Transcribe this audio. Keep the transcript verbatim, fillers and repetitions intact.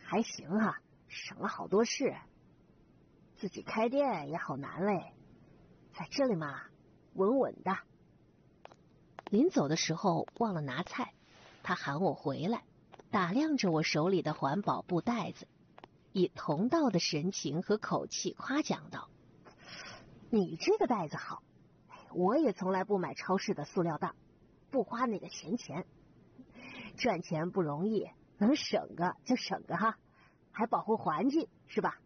还行哈、啊，省了好多事。自己开店也好难嘞，在这里嘛，稳稳的。 临走的时候忘了拿菜，他喊我回来，打量着我手里的环保布袋子，以同道的神情和口气夸奖道： 你这个袋子好，我也从来不买超市的塑料袋，不花那个闲钱。赚钱不容易，能省个就省个哈，还保护环境是吧？